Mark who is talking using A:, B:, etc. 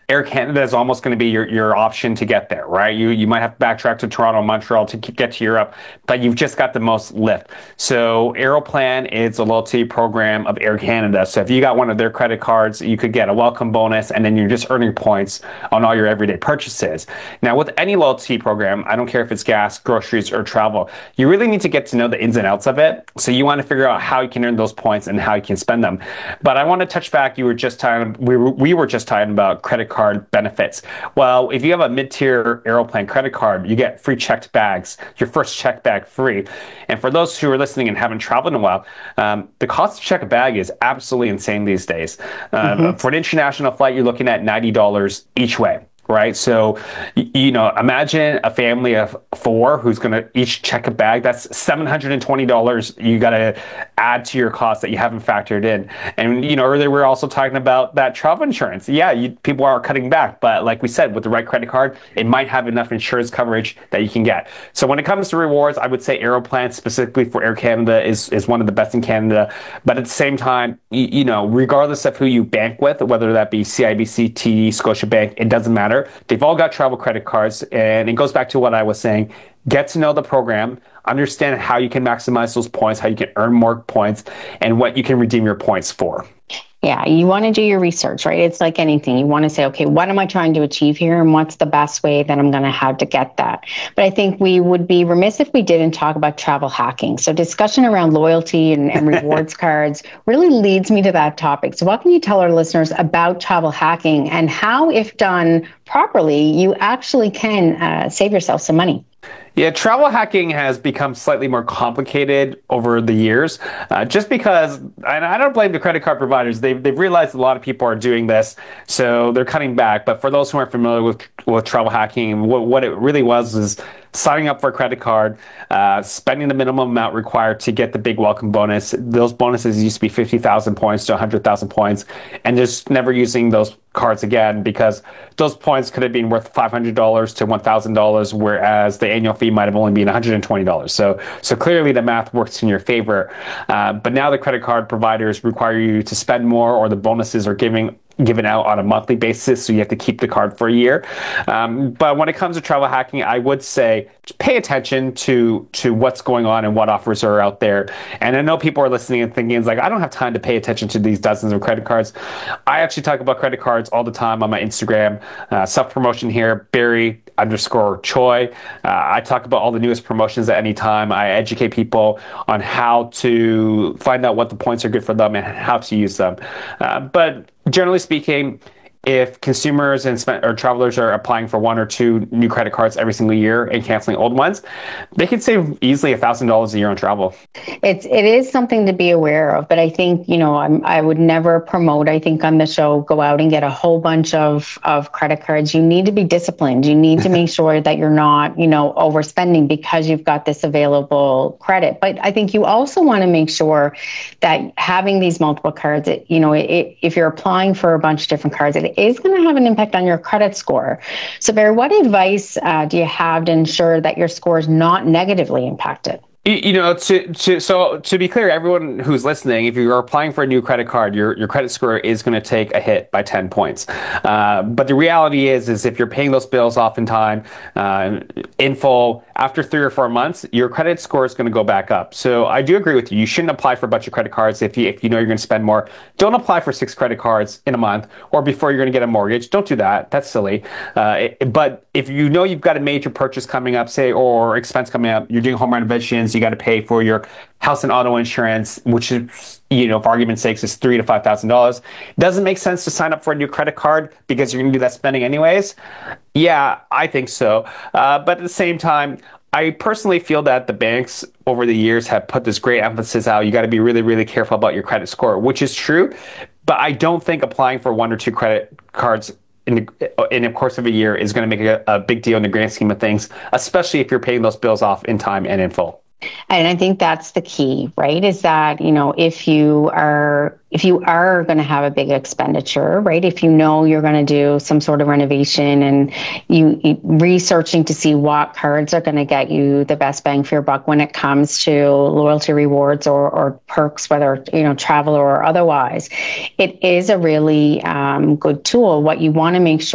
A: Air Canada is almost going to be your option to get there, right? You might have to backtrack to Toronto, Montreal to get to Europe, but you've just got the most lift. So Aeroplan is a loyalty program of Air Canada. So if you got one of their credit cards, you could get a welcome bonus, and then you're just earning points on all your everyday purchases. Now, with any loyalty program, I don't care if it's gas, groceries, or travel, you really need to get to know the ins and outs of it. So you want to figure out how you can earn those points and how you can spend them. But I want to touch back. We were just talking about credit card benefits. Well, if you have a mid-tier Aeroplan credit card, you get free checked bags, your first checked bag free. And for those who are listening and haven't traveled in a while, the cost to check a bag is absolutely insane these days. For an international flight, you're looking at $90 each way. Right. So, imagine a family of four who's going to each check a bag. That's $720 you got to add to your costs that you haven't factored in. And, earlier we were also talking about that travel insurance. Yeah, people are cutting back. But like we said, with the right credit card, it might have enough insurance coverage that you can get. So when it comes to rewards, I would say Aeroplan, specifically for Air Canada, is one of the best in Canada. But at the same time, regardless of who you bank with, whether that be CIBC, TD, Scotiabank, it doesn't matter. They've all got travel credit cards, and it goes back to what I was saying. Get to know the program, understand how you can maximize those points, how you can earn more points, and what you can redeem your points for.
B: Yeah, you want to do your research, right? It's like anything. You want to say, okay, what am I trying to achieve here, and what's the best way that I'm going to have to get that? But I think we would be remiss if we didn't talk about travel hacking. So discussion around loyalty and rewards cards really leads me to that topic. So what can you tell our listeners about travel hacking and how, if done properly, you actually can save yourself some money?
A: Yeah, travel hacking has become slightly more complicated over the years, just because, and I don't blame the credit card providers. They've realized a lot of people are doing this, so they're cutting back. But for those who aren't familiar with travel hacking, what it really was is signing up for a credit card, spending the minimum amount required to get the big welcome bonus. Those bonuses used to be 50,000 points to 100,000 points, and just never using those cards again because those points could have been worth $500 to $1,000, whereas the annual fee might have only been $120. So clearly the math works in your favor. But now the credit card providers require you to spend more, or the bonuses are given out on a monthly basis, so you have to keep the card for a year. But when it comes to travel hacking, I would say pay attention to what's going on and what offers are out there. And I know people are listening and thinking, it's like, I don't have time to pay attention to these dozens of credit cards. I actually talk about credit cards all the time on my Instagram. Self-promotion here, Barry_Choi. I talk about all the newest promotions at any time. I educate people on how to find out what the points are good for them and how to use them. But generally speaking, if consumers or travelers are applying for one or two new credit cards every single year and canceling old ones, they can save easily $1,000 a year on travel.
B: It is something to be aware of, but I think, I would never promote, I think on the show, go out and get a whole bunch of credit cards. You need to be disciplined. You need to make sure that you're not, overspending because you've got this available credit. But I think you also want to make sure that having these multiple cards, if you're applying for a bunch of different cards, it is going to have an impact on your credit score. So, Barry, what advice do you have to ensure that your score is not negatively impacted?
A: To be clear, everyone who's listening, if you're applying for a new credit card, your credit score is going to take a hit by 10 points. But the reality is if you're paying those bills off in time, in full, after 3 or 4 months, your credit score is going to go back up. So I do agree with you. You shouldn't apply for a bunch of credit cards if you know you're going to spend more. Don't apply for 6 credit cards in a month or before you're going to get a mortgage. Don't do that. That's silly. But if you know you've got a major purchase coming up, say, or expense coming up, you're doing home renovations, you got to pay for your house and auto insurance, which is, for argument's sake, is $3,000 to $5,000. Doesn't make sense to sign up for a new credit card because you're going to do that spending anyways. Yeah, I think so. But at the same time, I personally feel that the banks over the years have put this great emphasis out. You got to be really, really careful about your credit score, which is true. But I don't think applying for 1 or 2 credit cards in the course of a year is going to make a big deal in the grand scheme of things, especially if you're paying those bills off in time and in full.
B: And I think that's the key, right? Is that, if you are going to have a big expenditure, right? If you know you're going to do some sort of renovation and you researching to see what cards are going to get you the best bang for your buck when it comes to loyalty rewards or perks, whether, travel or otherwise, it is a really good tool. What you want to make sure